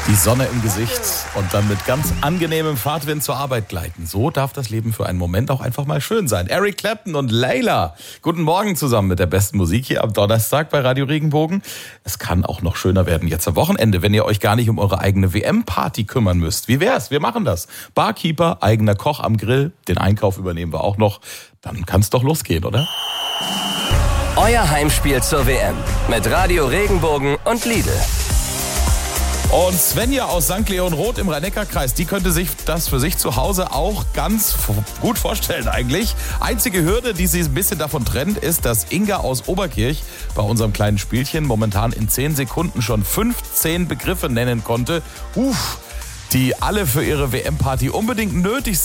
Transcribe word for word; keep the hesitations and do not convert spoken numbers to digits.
Die Sonne im Gesicht und dann mit ganz angenehmem Fahrtwind zur Arbeit gleiten. So darf das Leben für einen Moment auch einfach mal schön sein. Eric Clapton und Layla. Guten Morgen zusammen mit der besten Musik hier am Donnerstag bei Radio Regenbogen. Es kann auch noch schöner werden jetzt am Wochenende, wenn ihr euch gar nicht um eure eigene W M-Party kümmern müsst. Wie wär's? Wir machen das. Barkeeper, eigener Koch am Grill, den Einkauf übernehmen wir auch noch. Dann kann's doch losgehen, oder? Euer Heimspiel zur W M mit Radio Regenbogen und Lidl. Und Svenja aus Sankt Leon Roth im Rhein-Neckar-Kreis, die könnte sich das für sich zu Hause auch ganz gut vorstellen eigentlich. Einzige Hürde, die sie ein bisschen davon trennt, ist, dass Inga aus Oberkirch bei unserem kleinen Spielchen momentan in zehn Sekunden schon fünfzehn Begriffe nennen konnte. Uff, die alle für ihre W M-Party unbedingt nötig sind.